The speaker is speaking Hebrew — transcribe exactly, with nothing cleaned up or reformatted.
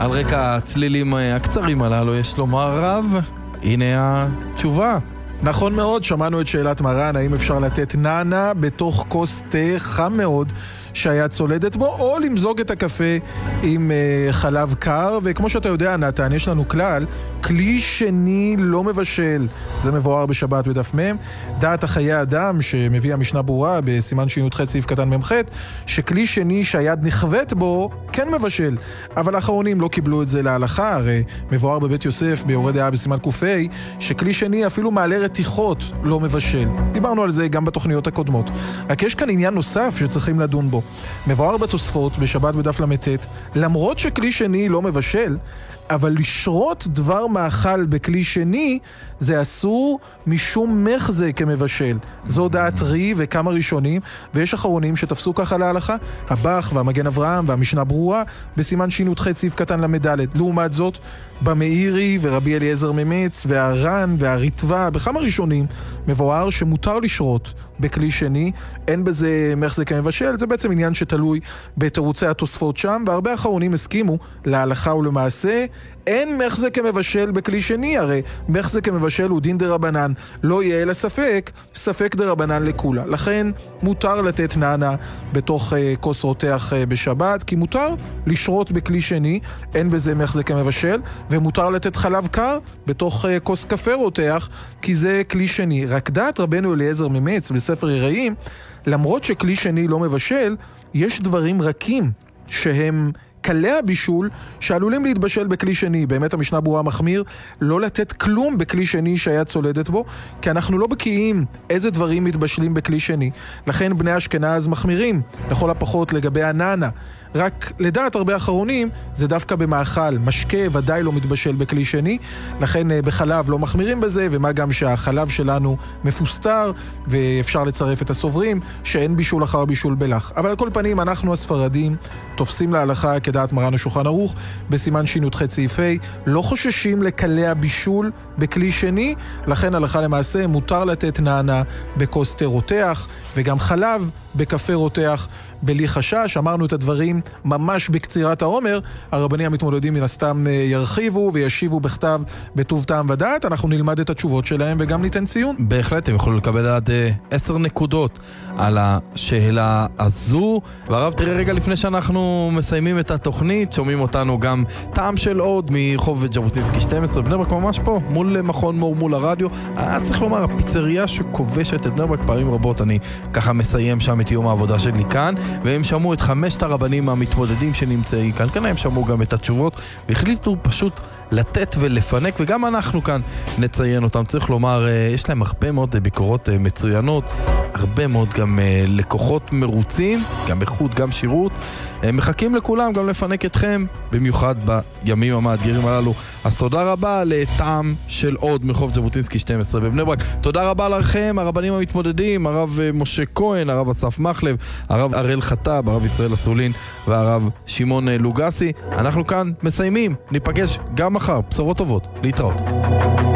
על רקע הצלילים הקצרים הללו יש לומר רב, הנה התשובה. נכון מאוד, שמענו את שאלת מרן, האם אפשר לתת נענה בתוך כוס תה חם מאוד שהיה צולדת בו, או למזוג את הקפה עם uh, חלב קר. וכמו שאתה יודע, נתן, יש לנו כלל, כלי שני לא מבשל. זה מבואר בשבת בדף מם. דעת החיי אדם שמביא המשנה ברורה בסימן שי"ח סעיף קטן ממ"ח, שכלי שני שהיד נכוות בו כן מבשל. אבל האחרונים לא קיבלו את זה להלכה, הרי מבואר בבית יוסף ביורה דעה בסימן ק"ה, שכלי שני אפילו מעלה רתיחות לא מבשל. דיברנו על זה גם בתוכניות הקודמות. רק יש כאן עניין נוסף שצריכים לדון בו. מבואר בתוספות בשבת בדף למ"ט, למרות שכלי שני לא מבשל, אבל לשרות דבר מאכל בכלי שני זה אסור משום מחזה כמבשל. זו דעת רי וכמה ראשונים, ויש אחרונים שתפסו ככה להלכה, הבח והמגן אברהם והמשנה ברורה בסימן שי"ח סעיף קטן למדלת. לעומת זאת, במאירי ורבי אליעזר ממץ והר"ן והריטב"א בכמה ראשונים מבואר שמותר לשרות בכלי שני, אין בזה מחזה כמבשל. זה בעצם עניין שתלוי בתירוצי התוספות שם, והרבה אחרונים הסכימו להלכה ולמעשה אין מחזה כמבשל בכלי שני, הרי מחזה כמבשל הוא דין דרבנן, לא יהיה אלא ספק, ספק דרבנן לכולה. לכן מותר לתת נענה בתוך uh, כוס רותח uh, בשבת, כי מותר לשרות בכלי שני, אין בזה מחזה כמבשל, ומותר לתת חלב קר בתוך uh, כוס קפה רותח, כי זה כלי שני. רק דעת רבנו אליעזר ממץ בספר יראים, למרות שכלי שני לא מבשל, יש דברים רכים שהם קלי הבישול שעלולים להתבשל בכלי שני. באמת המשנה ברורה מחמיר לא לתת כלום בכלי שני שהיה צולדת בו, כי אנחנו לא בקיאים איזה דברים מתבשלים בכלי שני. לכן בני אשכנז מחמירים לכל הפחות לגבי הנענה. רק לדעת הרבה אחרונים זה דווקא במאכל, משקה ודאי לא מתבשל בכלי שני, לכן בחלב לא מחמירים בזה, ומה גם שהחלב שלנו מפוסטר ואפשר לצרף את הסוברים שאין בישול אחר בישול בלח. אבל על כל פנים אנחנו הספרדים תופסים להלכה כדעת מרן השולחן ערוך בסימן שי"ח סעיף ה', לא חוששים לקלי הבישול בכלי שני, לכן הלכה למעשה מותר לתת נענה בכוס תה רותח וגם חלב בקפה רותח בלי חשש. אמרנו את הדברים ממש בקצירת העומר, הרבנים המתמודדים מן הסתם ירחיבו וישיבו בכתב בטוב טעם ודעת, אנחנו נלמד את התשובות שלהם וגם ניתן ציון. בהחלט, הם יכולו לקבל עד עשר נקודות על השאלה הזו. והרב, תראה רגע לפני שאנחנו מסיימים את התוכנית, שומעים אותנו גם טעם של עוד מרחוב ז'בוטינסקי שתים עשרה, בני ברק ממש פה, מול מכון מור, מול הרדיו. צריך לומר, הפיצריה שכובשת את בני ברק פעמים רבות, אני ככה מסיים שם את יום העבודה שלי כאן, והם שמעו את חמשת הרבנים המתמודדים שנמצאים כאן, כאן הם שמעו גם את התשובות, והחליטו פשוט לתת ולפנק, וגם אנחנו כאן נציין אותם. צריך לומר, יש להם הרבה מאוד ביקורות מצוינות, הרבה מאוד גם לקוחות מרוצים, גם איכות, גם שירות. מחכים לכולם גם לפנק אתכם, במיוחד בימים המאתגרים הללו. אז תודה רבה לטעם של עוד מרחוב ז'בוטינסקי שתים עשרה בבני ברק. תודה רבה לכם, הרבנים המתמודדים, הרב משה כהן, הרב אסף מחלב, הרב אראל חטב, הרב ישראל אסולין והרב שמעון לוגסי. אנחנו כאן מסיימים, ניפגש גם מחר, בשורות טובות, להתראות.